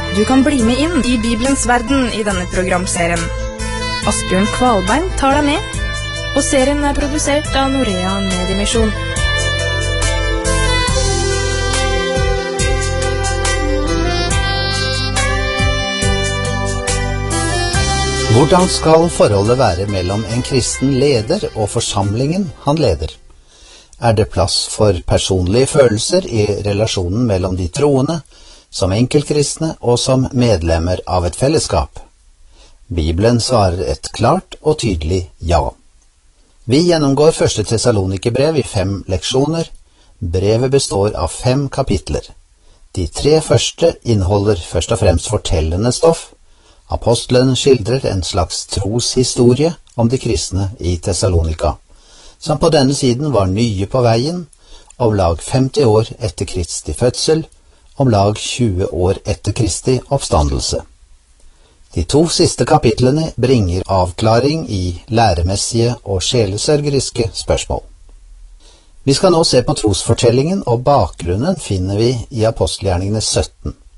Du kan bli med inn i Bibelens verden i denne programserien. Asbjørn Kvalbein tar deg med, og serien er produsert av Norea Mediemisjon. Hvordan skal forholdet være mellom en kristen leder og forsamlingen han leder? Er det plass for personlige følelser i relasjonen mellom de troende, som enkeltkristne og som medlemmer av et fellesskap? Bibelen svarer et klart og tydelig ja. Vi gjennomgår 1. Tessalonikerbrev i 5 leksjoner. Brevet består av 5 kapitler. De 3 første inneholder først og fremst fortellende stoff. Apostelen skildrer en slags troshistorie om de kristne i Tessalonika, som på denne siden var nye på veien, om lag 50 år etter Kristi fødsel, om lag 20 år etter Kristi oppstandelse. De 2 siste kapitlene bringer avklaring i læremessige og sjelesørgeriske spørsmål. Vi skal nå se på trosfortellingen, og bakgrunnen finner vi i apostelgjerningene 17.